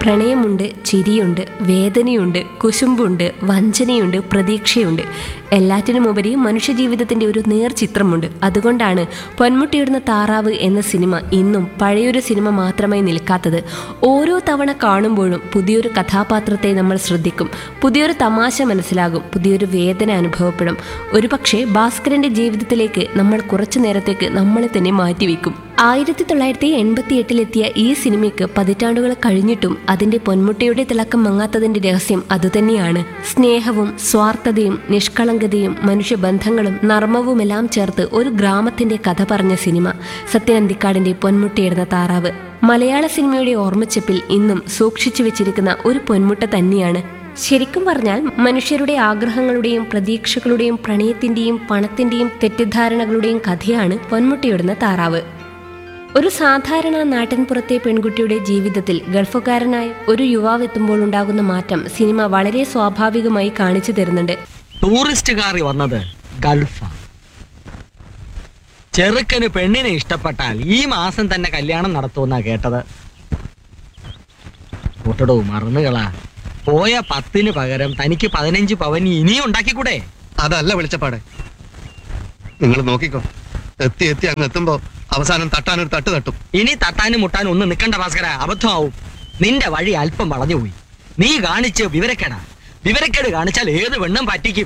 പ്രണയമുണ്ട്, ചിരിയുണ്ട്, വേദനയുണ്ട്, കുശുമ്പുണ്ട്, വഞ്ചനയുണ്ട്, പ്രതീക്ഷയുണ്ട്. എല്ലാറ്റിനുമുപരി മനുഷ്യജീവിതത്തിൻ്റെ ഒരു നേർചിത്രമുണ്ട്. അതുകൊണ്ടാണ് പൊന്മുട്ടിയിടുന്ന താറാവ് എന്ന സിനിമ ഇന്നും പഴയൊരു സിനിമ മാത്രമായി നിൽക്കാത്തത്. ഓരോ തവണ കാണുമ്പോഴും പുതിയൊരു കഥാപാത്രത്തെ നമ്മൾ ശ്രദ്ധിക്കും, പുതിയൊരു തമാശ മനസ്സിലാകും, പുതിയൊരു വേദന അനുഭവപ്പെടും. ഒരുപക്ഷെ ഭാസ്കരന്റെ ജീവിതത്തിലേക്ക് നമ്മൾ കുറച്ചു നേരത്തേക്ക് നമ്മളെ തന്നെ മാറ്റിവെക്കും. 1988 ഈ സിനിമയ്ക്ക് പതിറ്റാണ്ടുകൾ കഴിഞ്ഞിട്ടും അതിന്റെ പൊന്മുട്ടയുടെ തിളക്കം മങ്ങാത്തതിന്റെ രഹസ്യം അതുതന്നെയാണ്. സ്നേഹവും സ്വാർത്ഥതയും നിഷ്കളങ്കതയും മനുഷ്യബന്ധങ്ങളും നർമ്മവുമെല്ലാം ചേർത്ത് ഒരു ഗ്രാമത്തിന്റെ കഥ പറഞ്ഞ സിനിമ സത്യൻ അന്തിക്കാടിന്റെ പൊന്മുട്ടയിടുന്ന താറാവ്. മലയാള സിനിമയുടെ ഓർമ്മച്ചപ്പിൽ ഇന്നും സൂക്ഷിച്ചു വെച്ചിരിക്കുന്ന ഒരു പൊന്മുട്ട തന്നെയാണ്. ശരിക്കും പറഞ്ഞാൽ മനുഷ്യരുടെ ആഗ്രഹങ്ങളുടെയും പ്രതീക്ഷകളുടെയും പ്രണയത്തിന്റെയും പണത്തിന്റെയും തെറ്റിദ്ധാരണകളുടെയും കഥയാണ് പൊന്മുട്ടയിടുന്ന താറാവ്. ഒരു സാധാരണ നാട്ടിൻപുറത്തെ പെൺകുട്ടിയുടെ ജീവിതത്തിൽ ഗൾഫുകാരനായ ഒരു യുവാവ് എത്തുമ്പോൾ ഉണ്ടാകുന്ന മാറ്റം സിനിമ വളരെ സ്വാഭാവികമായി കാണിച്ചു തരുന്നുണ്ട്. ടൂറിസ്റ്റുകാർ വന്നത് ഗൾഫാണ്. ചെറുക്കന് പെണ്ണിനെ ഇഷ്ടപ്പെട്ടാൽ ഈ മാസം തന്നെ കല്യാണം നടത്തുമെന്നാ കേട്ടത്. കൂട്ടടോ മറന്നുകളാ, പോയ 10 പകരം തനിക്ക് 15 പവൻ ഇനിയും ഉണ്ടാക്കിക്കൂടെ? അതല്ല വെളിച്ചപ്പാടെ, നിങ്ങൾ നോക്കിക്കോ. എത്തി അങ്ങ് എത്തുമ്പോ അവസാനം തട്ടാനൊരു തട്ട് തട്ടും. ഇനി തട്ടാനും മുട്ടാനും ഒന്നും നിൽക്കണ്ട ഭാസ്കര, അബദ്ധമാവും. നിന്റെ വഴി അല്പം വളഞ്ഞുപോയി. നീ കാണിച്ച് വിവരക്കേട് കാണിച്ചാൽ ഏത് വെണ്ണം പറ്റിക്കും.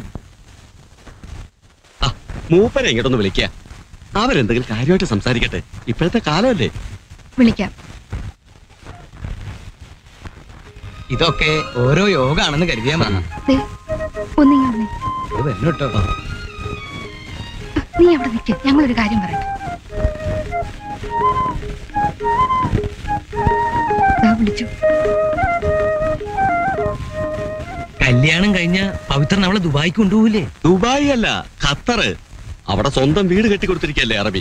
മൂപ്പരെ ഇങ്ങോട്ടൊന്ന് വിളിക്കുക, അവരെന്തെങ്കിലും കാര്യമായിട്ട് സംസാരിക്കട്ടെ. ഇപ്പോഴത്തെ കാലമല്ലേ. വിളിക്കാം. ഇതൊക്കെ ഓരോ യോഗാണെന്ന് കരുതിയാ മതി. നീ അവിടെ നിൽക്ക്, ഞങ്ങളൊരു കാര്യം പറയട്ടെ. കല്യാണം കഴിഞ്ഞ പവിത്രൻ അവളെ ദുബായിക്ക് കൊണ്ടുപോകില്ലേ? ദുബായ് അല്ല, ഖത്തർ. അവിടെ സ്വന്തം വീട് കെട്ടിക്കൊടുത്തിരിക്കല്ലേ അറബി.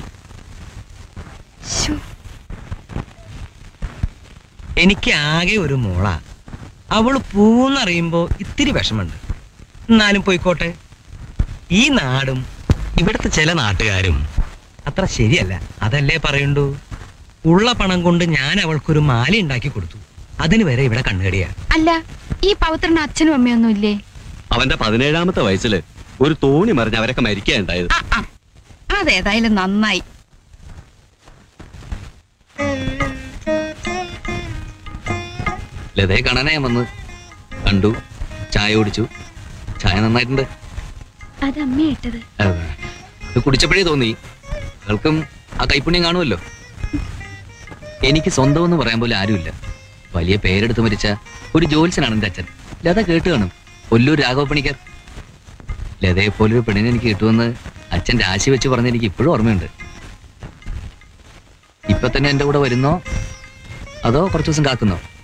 എനിക്ക് ആകെ ഒരു മോളാ. അവള് പൂന്നറിയുമ്പോ ഇത്തിരി വിഷമുണ്ട്. എന്നാലും പോയിക്കോട്ടെ. ഈ നാടും ഇവിടുത്തെ ചില നാട്ടുകാരും അത്ര ശരിയല്ല, അതല്ലേ പറയണ്ടു. ഉള്ള പണം കൊണ്ട് ഞാൻ അവൾക്കൊരു മാല ഉണ്ടാക്കി കൊടുത്തു. അതിന് വരെ ഇവിടെ കണ്ണുകടിയാ. അല്ല, ഈ പവിത്രന് അച്ഛനും അമ്മയൊന്നും ഇല്ലേ? അവന്റെ 17ാമത്തെ വയസ്സില് ഒരു തോണി മറിഞ്ഞ് അവരൊക്കെ മരിക്കുകയുണ്ടായത്. അതേതായാലും നന്നായി. ലതയെ കാണാനാ ഞാൻ വന്നത്. കണ്ടു, ചായ കുടിച്ചു. ചായ നന്നായിട്ടുണ്ട്. ഇത് കുടിച്ചപ്പോഴേ തോന്നി അവൾക്കും ആ കൈപ്പുണ്യം കാണുമല്ലോ. എനിക്ക് സ്വന്തം എന്ന് പറയാൻ പോലും ആരുമില്ല. വലിയ പേരെടുത്ത് മരിച്ച ഒരു ജോത്സ്യനാണ് എൻ്റെ അച്ഛൻ. ലത കേട്ട് കാണും, കൊല്ലൂർ രാഘവ പണിക്കർ. ലതയെ പോലൊരു പെണ്ണിനെ എനിക്ക് കിട്ടുമെന്ന് അച്ഛൻ രാശി വെച്ച് പറഞ്ഞ് എനിക്ക് ഇപ്പോഴും ഓർമ്മയുണ്ട്. ഇപ്പൊ തന്നെ എൻ്റെ കൂടെ വരുന്നോ അതോ കുറച്ചു ദിവസം കാക്കുന്നോ?